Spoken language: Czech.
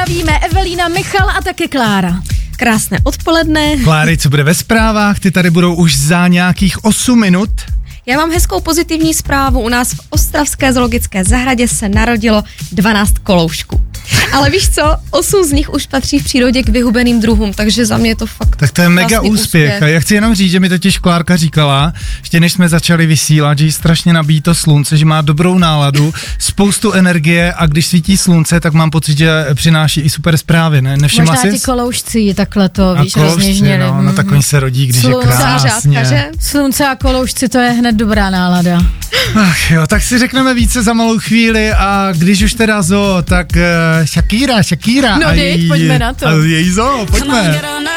zdravíme Evelína, Michal a také Klára. Krásné odpoledne. Kláry, co bude ve zprávách? Ty tady budou už za nějakých 8 minut. Já mám hezkou pozitivní zprávu. U nás v Ostravské zoologické zahradě se narodilo 12 koloušků. Ale víš co, 8 z nich už patří v přírodě k vyhubeným druhům, takže za mě je to fakt. Tak to je mega úspěch. A já chci jenom říct, že mi totiž Klárka říkala, ještě než jsme začali vysílat, že jí strašně nabíjí to slunce, že má dobrou náladu, spoustu energie a když svítí slunce, tak mám pocit, že přináší i super zprávy, ne? Nevšimla jsi? Možná ti koloušci takhle to, víš, koloušci, rozněžněli. no tak oni se rodí, když je krásně. Že? Slunce a koloušci, to je hned dobrá nálada. Ach jo, tak si řekneme více za malou chvíli a když už teda zo, tak Shakira No a pojďme na to. A její zo, pojďme.